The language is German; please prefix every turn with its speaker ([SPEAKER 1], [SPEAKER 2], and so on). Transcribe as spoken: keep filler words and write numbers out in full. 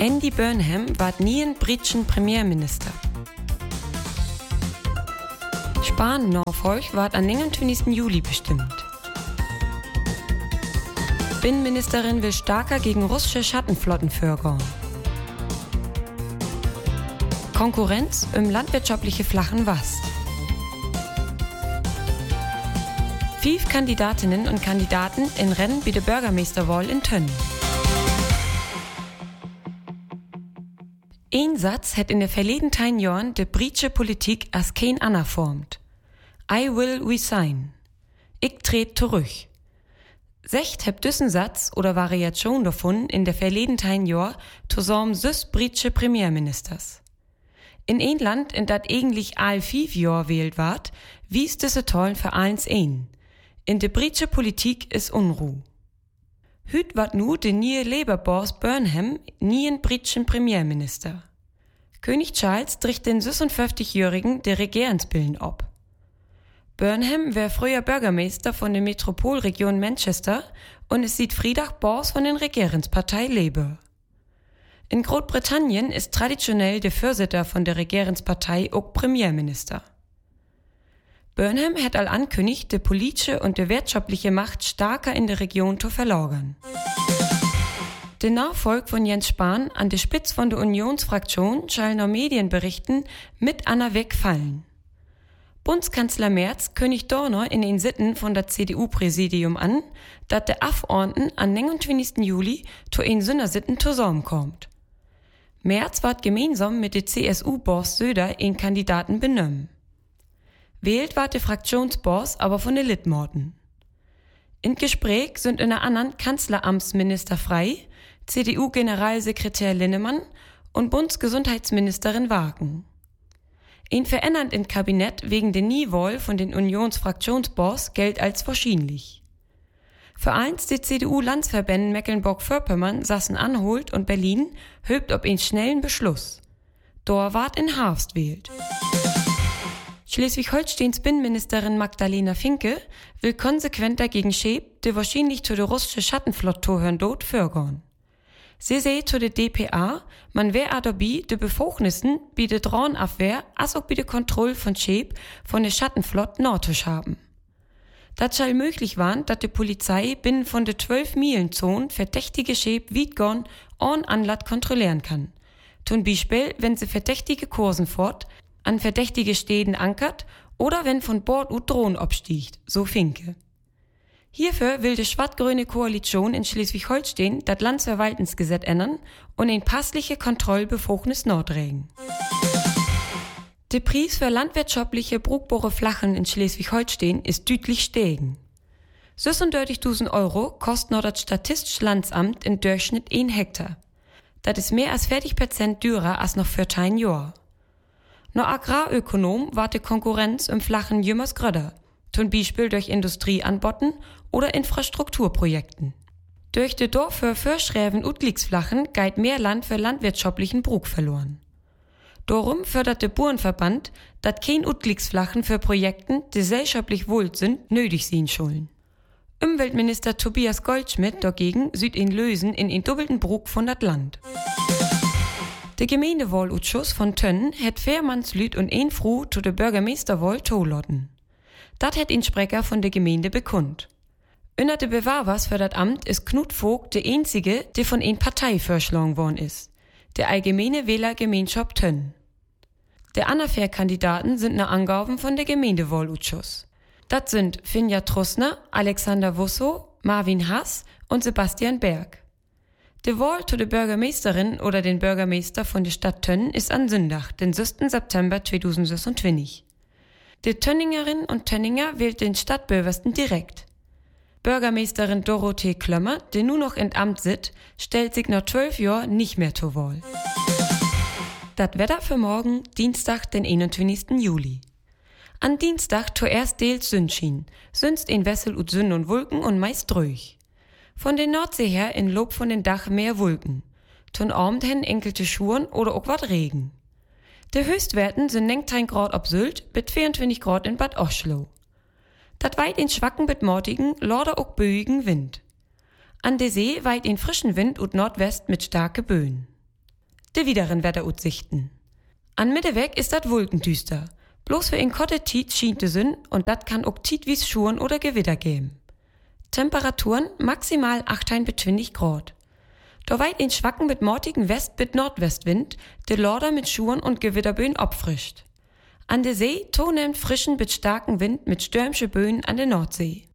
[SPEAKER 1] Andy Burnham war nie ein britischen Premierminister. Spahn-Nachfolge ward am neunundzwanzigsten Juli bestimmt. Binnenministerin will stärker gegen russische Schattenflotten vorgehen. Konkurrenz im landwirtschaftliche flachen Wast. Fünf Kandidatinnen und Kandidaten in Rennen bei der Bürgermeisterwahl in Tönn. Ein Satz hat in der verledenen Jahren die britische Politik als kein anderer formt. I will resign. Ich tret zurück. Secht heb diesen Satz oder Variation davon in der verledenen Jahr zusammen süß britische Premierministers. In ein Land, in dat eigentlich all fünf Jahr wählt ward, wies diese Tollen für eins ein. In der britische Politik ist Unruh. Hüt wat nu de nie Labour-Boss Burnham nie ein britischen Premierminister. König Charles dricht den sechsundfünfzigjährigen der Regierungsbillen ab. Burnham wär früher Bürgermeister von der Metropolregion Manchester und es sieht Friedach Boss von der Regierungspartei Labour. In Großbritannien ist traditionell der Vorsitter von der Regierungspartei auch Premierminister. Burnham hat all ankündigt, die politische und die wirtschaftliche Macht stärker in der Region zu verlagern. Der Nachfolg von Jens Spahn an der Spitze von der Unionsfraktion soll nach Medienberichten mit Anna wegfallen. Bundeskanzler Merz kündigt Dorner in den Sitten von der C D U-Präsidium an, dass der Abgeordneten am neunundzwanzigsten Juli zu einen Sündersitten zusammenkommt. Merz wird gemeinsam mit der C S U-Boss Söder einen Kandidaten benommen. Wählt ward der Fraktionsboss aber von den Littmorten. In Gespräch sind in der anderen Kanzleramtsminister Frey, C D U-Generalsekretär Linnemann und Bundesgesundheitsministerin Wagen. Ein verändernd im Kabinett wegen der Niewohl von den Unionsfraktionsboss gilt als wahrscheinlich. Für eins die C D U-Landsverbänden Mecklenburg-Vorpommern, Sachsen-Anhalt und Berlin höbt ob einen schnellen Beschluss. Dor ward in Herbst wählt. Schleswig-Holsteins Binnenministerin Magdalena Finke will konsequent dagegen Schäb, der wahrscheinlich zu der russischen Schattenflotte hören dort vorgehen. Sie seht zu der D P A, man wär dabei, die Befugnissen bei der Drohnenabwehr als auch bei der Kontrolle von Schäb von der Schattenflotte nötig haben. Das soll möglich waren, dass die Polizei binnen von der zwölf Meilen Zone verdächtige Schäb Wiedgorn on Anlatt kontrollieren kann. Zum Beispiel, wenn sie verdächtige Kursen fort, an verdächtige Städten ankert oder wenn von Bord ut Drohnen abstiegt, so Finke. Hierfür will die schwarz-grüne Koalition in Schleswig-Holstein das Landesverwaltungsgesetz ändern und ein passliche Kontrollbefugnis noträgen. Der Preis für landwirtschaftliche brugbare Flachen in Schleswig-Holstein ist deutlich steigen. sechsunddreißigtausend Euro kostet noch das Statistische Landsamt im Durchschnitt ein Hektar. Das ist mehr als vierzig Prozent teurer als noch für ein Jahr. Noch Agrarökonom war die Konkurrenz im flachen jümmers gröder, zum Beispiel durch Industrieanboten oder Infrastrukturprojekten. Durch die dafür vorschreiben Utligsflachen geht mehr Land für landwirtschaftlichen Brug verloren. Darum fördert der Bauernverband, dass kein Utligsflachen für Projekten, die gesellschaftlich wohl sind, nötig sein sollen. Umweltminister Tobias Goldschmidt dagegen sieht ihn lösen in einen doppelten Brug von dat Land. Der Gemeindewahlausschuss von Tönn hat vier Mannslüt und ein Frau zu der Bürgermeisterwahl zulassen. Dat hat ein Sprecher von der Gemeinde bekund. Unter de Bewerbers für das Amt ist Knut Vogt der einzige, der von ein Partei vorschlagen worden ist. Der Allgemeine Wählergemeinschaft Tönn. Der anderen vier Kandidaten sind nach Angaben von der Gemeindewahlausschuss. Das sind Finja Trussner, Alexander Wusso, Marvin Haas und Sebastian Berg. Die Wahl zu der Bürgermeisterin oder den Bürgermeister von der Stadt Tönn ist an Sonntag, den sechsten September zweitausendsechsundzwanzig. Die Tönningerin und Tönninger wählt den Stadtbürgersten direkt. Bürgermeisterin Dorothee Klömmer, die nur noch in Amt sitzt, stellt sich nach zwölf Jahren nicht mehr zur Wahl. Das Wetter für morgen, Dienstag, den einundzwanzigsten Juli. An Dienstag zuerst teils Sonnenschein, sonst in Wessel und Sonne und Wolken und meist ruhig. Von der Nordsee her in Lob von den Dach mehr Wolken. Zum Abend hin enkelte Schuhen oder auch wat Regen. Die Höchstwerten sind neunzehn Grad ab Sylt bis vierundzwanzig Grad in Bad Oschloh. Dat weit in schwachen bis mortigen, lorder auch böigen Wind. An der See weit in frischen Wind und Nordwest mit starke Böen. De wideren Wetteraussichten. An Mitteweg ist dat wolkendüster. Bloß für in korte Tiet schient de Sonne und dat kann auch tietwies Schuren oder Gewitter geben. Temperaturen maximal achtzehn bis zwanzig Grad. Da weit in Schwacken mit mortigen West- bis Nordwestwind, de Lorder mit Schuren und Gewitterböen abfrischt. An der See tonemt frischen bis starken Wind mit stürmische Böen an der Nordsee.